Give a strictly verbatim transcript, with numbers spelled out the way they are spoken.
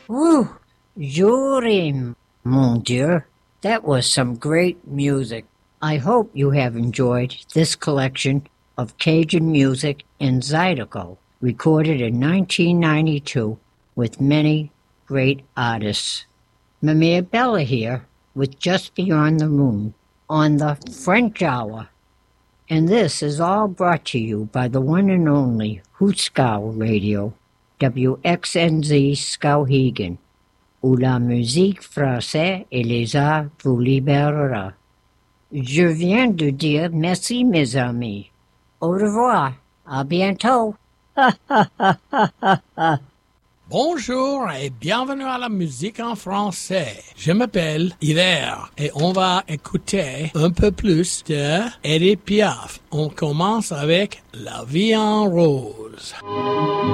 Whew! Jorim, mon Dieu, that was some great music. I hope you have enjoyed this collection of Cajun music in Zydeco, recorded in nineteen ninety-two with many great artists. Mimir Bella here with Just Beyond the Moon on the French Hour. And this is all brought to you by the one and only Hootscow Radio, W X N Z Skowhegan, où la musique française et les arts vous libérera. Je viens de dire merci, mes amis. Au revoir. À bientôt. Bonjour et bienvenue à la musique en français. Je m'appelle Hiver et on va écouter un peu plus de Edith Piaf. On commence avec La vie en rose.